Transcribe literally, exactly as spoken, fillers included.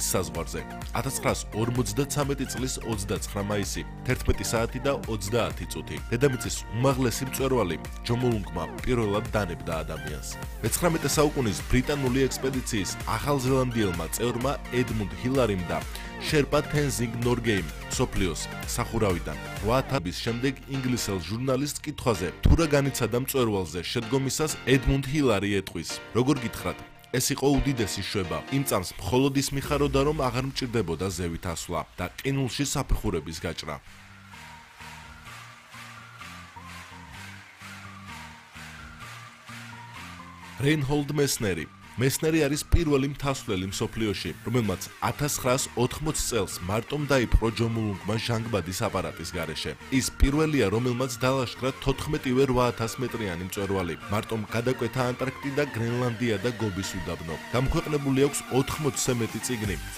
საზღვარზე. ათას ცხრაას ორმოცდაცამეტი წლის ოცდაცხრა მაისი, თერთმეტი საათი და ოცდაათი წუთი. დედამიწის უმაღლესი მწვერვალი ჯომოლუნგმა პირველად დანებდა ადამიანს. მეცხრამეტე საუკუნის ბრიტანული ექსპედიციის ახალზელანდიელმა წევრმა ედმუნდ ჰილარიმ და შერპა თენზინგ ნორგეიმ მსოფლიოს სახურავიდან რვა ათასის შემდეგ ინგლისელ ჟურნალისტს კითხვაზე თუ რა განიცადა მწვერვალზე შედგომისას ედმუნდ ჰილარი ეტყვის: როგორ გითხრათ, ეს იყო უდიდესი შვება. იმ წამს მხოლოდ ის მიხაროდა, რომ აღარ მჭირდებოდა ზევით ასვლა და ყინულში საფეხურების გაჭრა. რეინჰოლდ მესნერი მესნერი არის პირველი მთასვლელი მსოფლიოში, რომელმაც ათას ცხრაას ოთხმოცი წელს მარტომ დაიპყრო ჯომოლუნგმა ჟანგბადის აპარატის გარეშე. ის პირველია, რომელმაც დალაშქრა თოთხმეტივე რვა ათას მეტრიანი მწვერვალი. მარტომ გადაკვეთა ანტარქტიდა, გრენლანდია და გობის უდაბნო. გამოქვეყნებული აქვს ოთხმოცზე მეტი წიგნი.